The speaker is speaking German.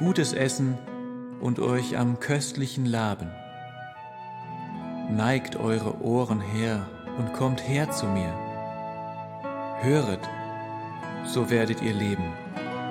gutes Essen und euch am köstlichen Laben. Neigt eure Ohren her und kommt her zu mir. Höret, so werdet ihr leben.